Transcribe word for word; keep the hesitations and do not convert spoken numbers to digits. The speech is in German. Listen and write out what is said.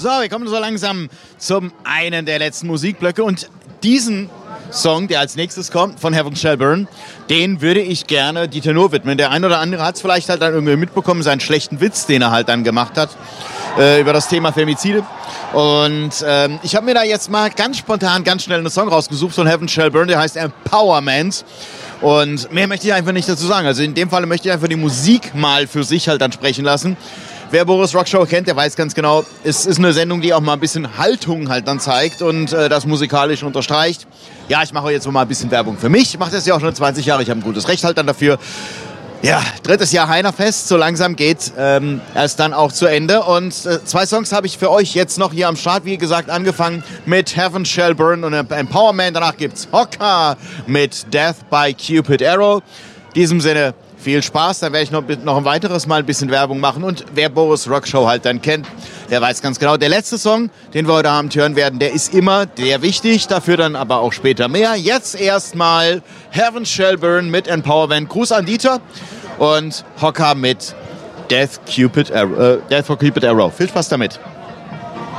So, wir kommen so langsam zum einen der letzten Musikblöcke und diesen Song, der als nächstes kommt, von Heaven Shall Burn, den würde ich gerne Dieter Nuhr widmen. Der ein oder andere hat es vielleicht halt dann irgendwie mitbekommen, seinen schlechten Witz, den er halt dann gemacht hat, äh, über das Thema Femizide. Und ähm, ich habe mir da jetzt mal ganz spontan, ganz schnell einen Song rausgesucht von Heaven Shall Burn, der heißt Empowerment. Und mehr möchte ich einfach nicht dazu sagen. Also in dem Fall möchte ich einfach die Musik mal für sich halt dann sprechen lassen. Wer Boris Rockshow kennt, der weiß ganz genau, es ist eine Sendung, die auch mal ein bisschen Haltung halt dann zeigt und äh, das musikalisch unterstreicht. Ja, ich mache jetzt mal ein bisschen Werbung für mich. Ich mache das ja auch schon zwanzig Jahre, ich habe ein gutes Recht halt dann dafür. Ja, drittes Jahr Heinerfest, so langsam geht ähm, erst dann auch zu Ende. Und äh, zwei Songs habe ich für euch jetzt noch hier am Start. Wie gesagt, angefangen mit Heaven Shall Burn und Empowerment. Danach gibt's Hocker mit Death by Cupid Arrow. In diesem Sinne, viel Spaß, da werde ich noch, noch ein weiteres Mal ein bisschen Werbung machen. Und wer Boris Rockshow halt dann kennt, der weiß ganz genau, der letzte Song, den wir heute Abend hören werden, der ist immer der wichtig, dafür dann aber auch später mehr. Jetzt erstmal Heaven Shall Burn mit Empowerment. Gruß an Dieter und Hocker mit Death, Cupid Arrow, äh, Death for Cupid Arrow. Viel Spaß damit.